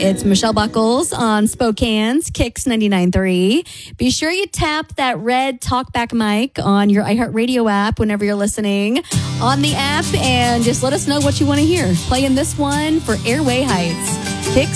It's Michelle Buckles on Spokane's Kicks 99.3. Be sure you tap that red talkback mic on your iHeartRadio app whenever you're listening on the app, and just let us know what you want to hear. Playing this one for Airway Heights.